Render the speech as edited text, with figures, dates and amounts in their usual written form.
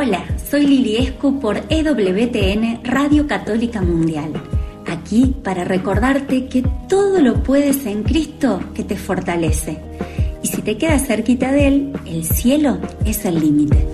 Hola, soy Lili Esco por EWTN Radio Católica Mundial. Aquí para recordarte que todo lo puedes en Cristo que te fortalece. Y si te quedas cerquita de Él, el cielo es el límite.